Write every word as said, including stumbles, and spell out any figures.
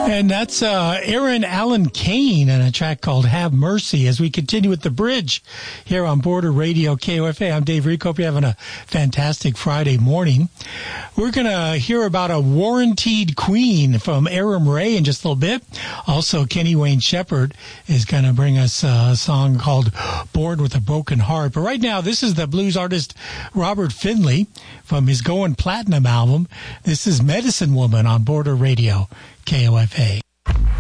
And that's uh, Aaron Allen Kane and a track called Have Mercy as we continue with The Bridge here on Border Radio K O F A. I'm Dave Rico. Hope you're having a fantastic Friday morning. We're going to hear about a warranted queen from Aram Ray in just a little bit. Also, Kenny Wayne Shepherd is going to bring us a song called Born with a Broken Heart. But right now, this is the blues artist Robert Finley from his Going Platinum album. This is Medicine Woman on Border Radio K O F A.